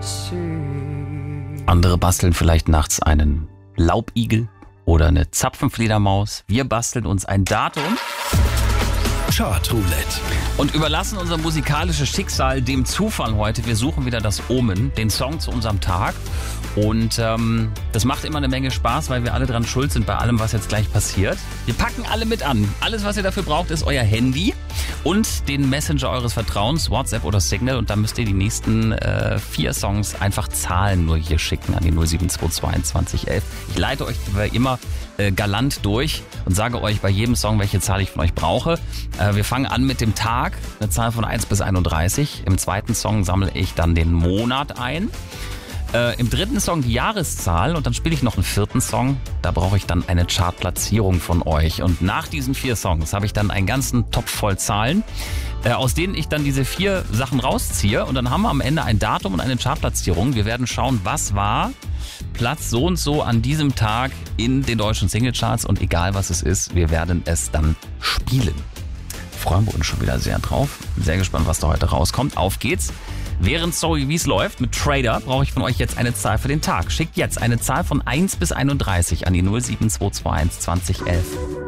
Andere basteln vielleicht nachts einen Laubigel oder eine Zapfenfledermaus. Wir basteln uns ein Datum Chartroulette und überlassen unser musikalisches Schicksal dem Zufall heute. Wir suchen wieder das Omen, den Song zu unserem Tag. Und das macht immer eine Menge Spaß, weil wir alle dran schuld sind bei allem, was jetzt gleich passiert. Wir packen alle mit an. Alles, was ihr dafür braucht, ist euer Handy und den Messenger eures Vertrauens, WhatsApp oder Signal. Und da müsst ihr die nächsten 4 Songs einfach Zahlen nur hier schicken an die 07222 11. Ich leite euch wie immer galant durch und sage euch bei jedem Song, welche Zahl ich von euch brauche. Wir fangen an mit dem Tag, eine Zahl von 1 bis 31. Im zweiten Song sammle ich dann den Monat ein. Im dritten Song die Jahreszahl und dann spiele ich noch einen vierten Song. Da brauche ich dann eine Chartplatzierung von euch. Und nach diesen 4 Songs habe ich dann einen ganzen Topf voll Zahlen, aus denen ich dann diese 4 Sachen rausziehe. Und dann haben wir am Ende ein Datum und eine Chartplatzierung. Wir werden schauen, was war Platz so und so an diesem Tag in den deutschen Singlecharts. Und egal was es ist, wir werden es dann spielen. Freuen wir uns schon wieder sehr drauf. Bin sehr gespannt, was da heute rauskommt. Auf geht's. Während Sorry, wie es läuft mit Trader, brauche ich von euch jetzt eine Zahl für den Tag. Schickt jetzt eine Zahl von 1 bis 31 an die 07221 2011.